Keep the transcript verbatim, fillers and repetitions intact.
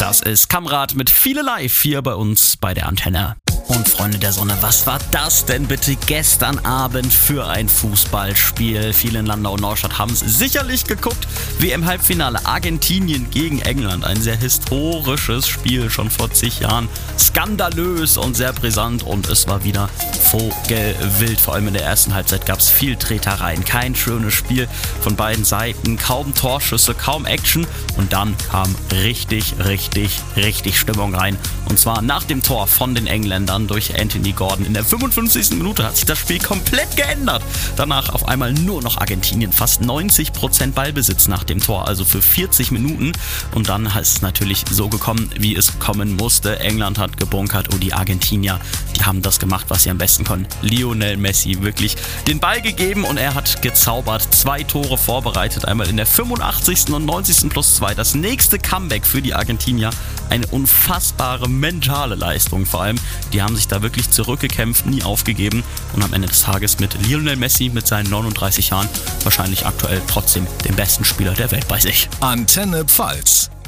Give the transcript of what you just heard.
Das ist Kamerad mit Viele Live hier bei uns bei der Antenne. Und Freunde der Sonne, was war das denn bitte gestern Abend für ein Fußballspiel? Viele in Landau und Neustadt haben es sicherlich geguckt. W M-Halbfinale Argentinien gegen England. Ein sehr historisches Spiel, schon vor zig Jahren. Skandalös und sehr brisant und es war wieder vogelwild. Vor allem in der ersten Halbzeit gab es viel Tretereien. Kein schönes Spiel von beiden Seiten. Kaum Torschüsse, kaum Action. Und dann kam richtig, richtig, richtig Stimmung rein. Und zwar nach dem Tor von den Engländern durch Anthony Gordon. In der fünfundfünfzigsten Minute hat sich das Spiel komplett geändert. Danach auf einmal nur noch Argentinien. Fast neunzig Prozent Ballbesitz nach dem Tor, also für vierzig Minuten. Und dann ist es natürlich so gekommen, wie es kommen musste. England hat gebunkert und die Argentinier, die haben das gemacht, was sie am besten können. Lionel Messi wirklich den Ball gegeben und er hat gezaubert. Zwei Tore vorbereitet, einmal in der fünfundachtzigsten und neunzigsten plus zwei. Das nächste Comeback für die Argentinier. Eine unfassbare mentale Leistung vor allem. Die haben sich da wirklich zurückgekämpft, nie aufgegeben und am Ende des Tages mit Lionel Messi mit seinen neununddreißig Jahren wahrscheinlich aktuell trotzdem den besten Spieler der Welt bei sich. Antenne Pfalz.